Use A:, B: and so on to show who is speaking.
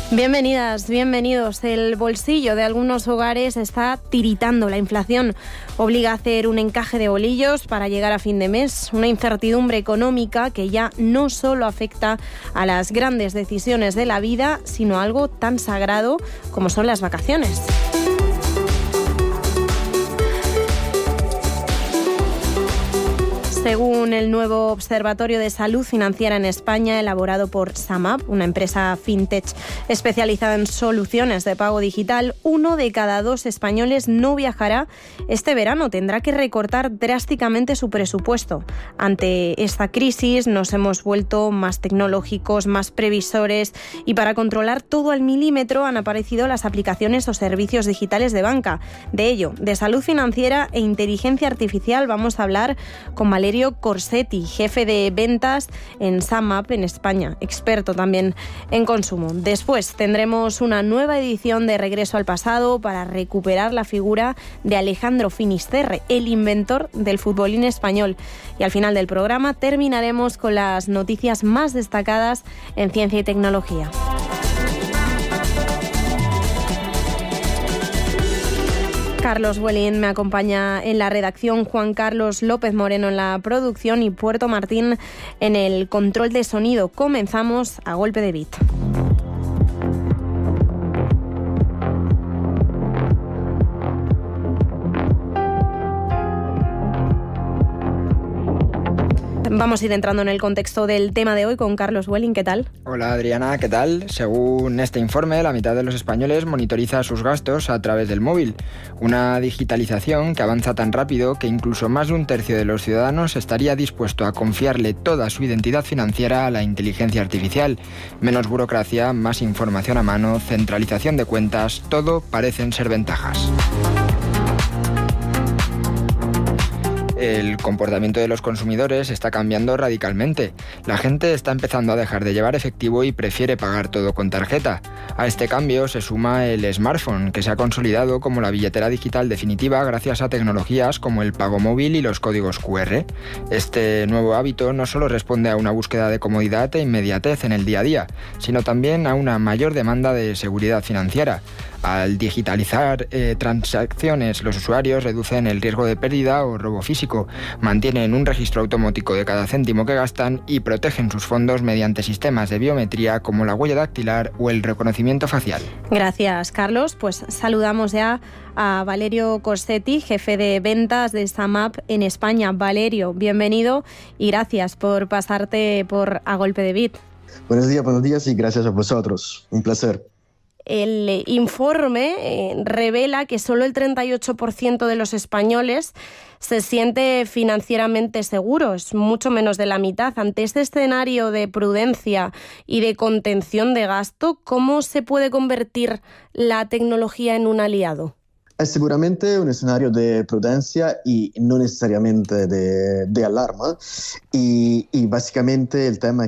A: Bienvenidas, bienvenidos. El bolsillo de algunos hogares está tiritando. La inflación obliga a hacer un encaje de bolillos para llegar a fin de mes. Una incertidumbre económica que ya no solo afecta a las grandes decisiones de la vida, sino a algo tan sagrado como son las vacaciones. Según el nuevo Observatorio de Salud Financiera en España, elaborado por SumUp, una empresa fintech especializada en soluciones de pago digital, 1 de cada 2 españoles no viajará este verano. Tendrá que recortar drásticamente su presupuesto. Ante esta crisis nos hemos vuelto más tecnológicos, más previsores, y para controlar todo al milímetro han aparecido las aplicaciones o servicios digitales de banca. De ello, de salud financiera e inteligencia artificial, vamos a hablar con Valerio Corsetti, jefe de ventas en SumUp en España, experto también en consumo. Después tendremos una nueva edición de Regreso al Pasado para recuperar la figura de Alejandro Finisterre, el inventor del futbolín español. Y al final del programa terminaremos con las noticias más destacadas en ciencia y tecnología. Carlos Welling me acompaña en la redacción, Juan Carlos López Moreno en la producción y Puerto Martín en el control de sonido. Comenzamos a golpe de beat. Vamos a ir entrando en el contexto del tema de hoy con Carlos Welling. ¿Qué tal?
B: Hola Adriana, ¿qué tal? Según este informe, la mitad de los españoles monitoriza sus gastos a través del móvil. Una digitalización que avanza tan rápido que incluso más de un tercio de los ciudadanos estaría dispuesto a confiarle toda su identidad financiera a la inteligencia artificial. Menos burocracia, más información a mano, centralización de cuentas, todo parecen ser ventajas. El comportamiento de los consumidores está cambiando radicalmente. La gente está empezando a dejar de llevar efectivo y prefiere pagar todo con tarjeta. A este cambio se suma el smartphone, que se ha consolidado como la billetera digital definitiva gracias a tecnologías como el pago móvil y los códigos QR. Este nuevo hábito no solo responde a una búsqueda de comodidad e inmediatez en el día a día, sino también a una mayor demanda de seguridad financiera. Al digitalizar transacciones, los usuarios reducen el riesgo de pérdida o robo físico, mantienen un registro automático de cada céntimo que gastan y protegen sus fondos mediante sistemas de biometría como la huella dactilar o el reconocimiento facial.
A: Gracias, Carlos. Pues saludamos ya a Valerio Corsetti, jefe de ventas de SumUp en España. Valerio, bienvenido y gracias por pasarte por A Golpe de Beat.
C: Buenos días y gracias a vosotros. Un placer.
A: El informe revela que solo el 38% de los españoles se siente financieramente seguro, es mucho menos de la mitad. Ante este escenario de prudencia y de contención de gasto, ¿cómo se puede convertir la tecnología en un aliado?
C: Es seguramente un escenario de prudencia y no necesariamente de alarma. Y básicamente el tema